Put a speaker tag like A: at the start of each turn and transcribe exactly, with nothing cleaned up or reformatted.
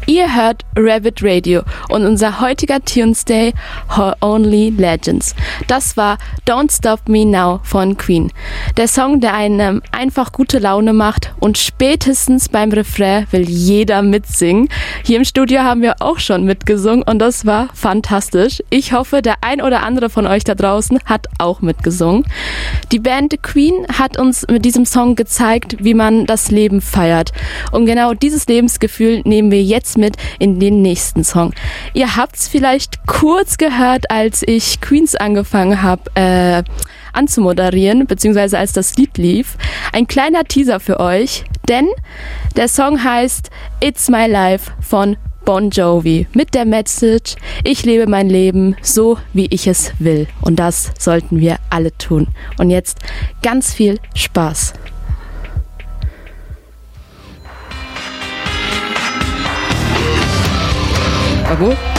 A: Ihr hört Rabbit Radio und unser heutiger Tuesday Only Legends. Das war Don't Stop Me Now von Queen. Der Song, der einem einfach gute Laune macht und spätestens beim Refrain will jeder mitsingen. Hier im Studio haben wir auch schon mitgesungen und das war fantastisch. Ich hoffe, der ein oder andere von euch da draußen hat auch mitgesungen. Die Band Queen hat uns mit diesem Song gezeigt, wie man das Leben feiert. Und genau dieses Lebensgefühl nehmen wir jetzt mit in den nächsten Song. Ihr habt's vielleicht kurz gehört, als ich Queens angefangen habe äh, anzumoderieren, beziehungsweise als das Lied lief. Ein kleiner Teaser für euch, denn der Song heißt It's My Life von Bon Jovi mit der Message: Ich lebe mein Leben so, wie ich es will. Und das sollten wir alle tun. Und jetzt ganz viel Spaß.
B: War gut?